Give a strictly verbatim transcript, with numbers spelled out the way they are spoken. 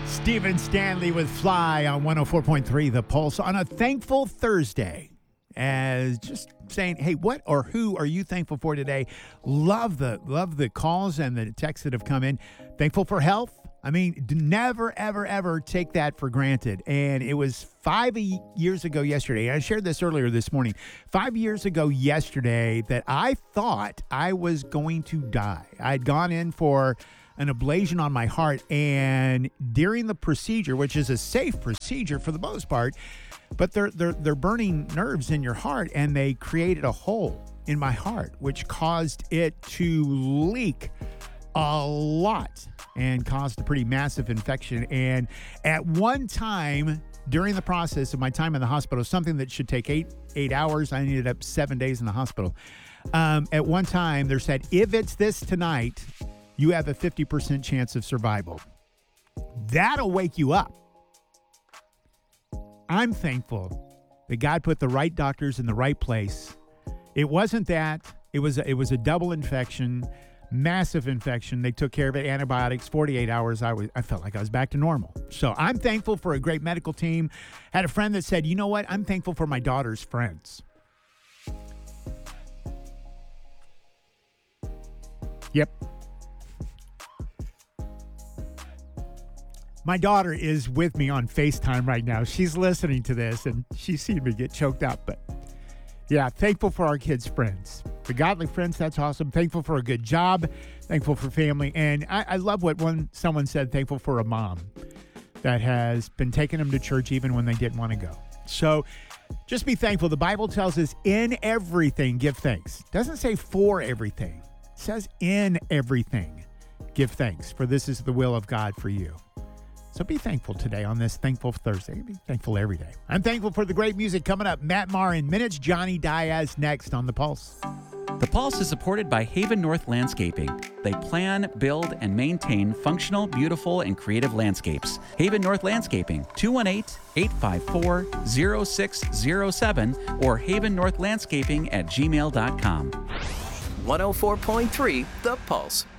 Stephen Stanley with Fly on one oh four point three The Pulse on a thankful Thursday. As just saying, hey, what or who are you thankful for today? Love the love the calls and the texts that have come in. Thankful for health. I mean, never, ever, ever take that for granted. And it was five years ago yesterday. I shared this earlier this morning. Five years ago yesterday that I thought I was going to die. I'd gone in for an ablation on my heart, and during the procedure, which is a safe procedure for the most part, but they're they're they're burning nerves in your heart, and they created a hole in my heart, which caused it to leak a lot and caused a pretty massive infection. And at one time during the process of my time in the hospital, something that should take eight eight hours, I ended up seven days in the hospital. Um, at one time, they said, if it's this tonight, you have a fifty percent chance of survival. That'll wake you up. I'm thankful that God put the right doctors in the right place. It wasn't that. It was a, it was a double infection, massive infection. They took care of it, antibiotics, forty-eight hours. I was I felt like I was back to normal. So I'm thankful for a great medical team. Had a friend that said, you know what? I'm thankful for my daughter's friends. Yep. My daughter is with me on FaceTime right now. She's listening to this, and she's seen me get choked up. But, yeah, thankful for our kids' friends. The godly friends, that's awesome. Thankful for a good job. Thankful for family. And I, I love what one someone said, thankful for a mom that has been taking them to church even when they didn't want to go. So just be thankful. The Bible tells us in everything, give thanks. It doesn't say for everything. It says in everything, give thanks. For this is the will of God for you. So be thankful today on this Thankful Thursday. Be thankful every day. I'm thankful for the great music coming up. Matt Maher in minutes. Johnny Diaz next on The Pulse. The Pulse is supported by Haven North Landscaping. They plan, build, and maintain functional, beautiful, and creative landscapes. Haven North Landscaping, two one eight, eight five four, zero six zero seven or haven north landscaping at gmail dot com. one oh four point three The Pulse.